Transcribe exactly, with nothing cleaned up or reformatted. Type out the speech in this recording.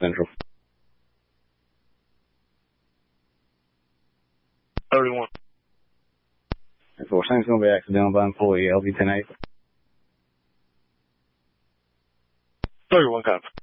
Central. thirty-one. four, same going to be accidental by employee, L V ten eight. thirty-one, copy.